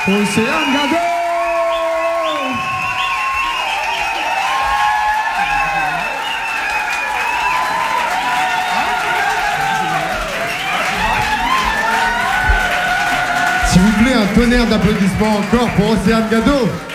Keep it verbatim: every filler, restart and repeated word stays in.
Océane Gado. S'il vous plaît, un tonnerre d'applaudissements encore pour Océane Gado.